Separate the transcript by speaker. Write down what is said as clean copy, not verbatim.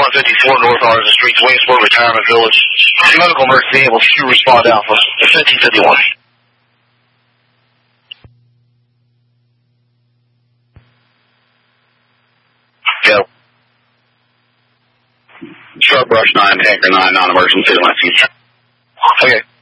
Speaker 1: 154 North Artisan Street, Williamsburg Retirement Village. Medical emergency able to respond Alpha 1551. Go. Sharp Brush 9, Anchor 9, non-emergency, my future. Okay.